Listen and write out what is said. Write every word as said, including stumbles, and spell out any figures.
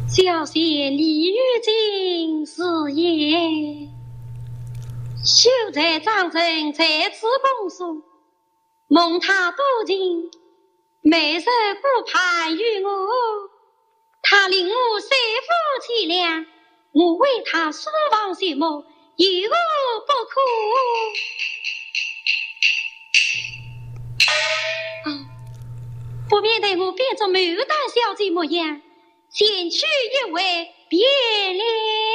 小姐李玉金是也，秀才张成在此恭送，蒙他多情，每日顾盼于我，他令我三夫妻俩，我为他书房谢幕，有不可。哦，不免待我变作牡丹小姐模样，前去一位别了。